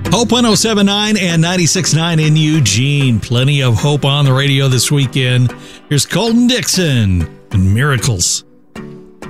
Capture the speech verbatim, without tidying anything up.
Hope one oh seven point nine and ninety-six point nine in Eugene. Plenty of hope on the radio this weekend. Here's Colton Dixon and Miracles.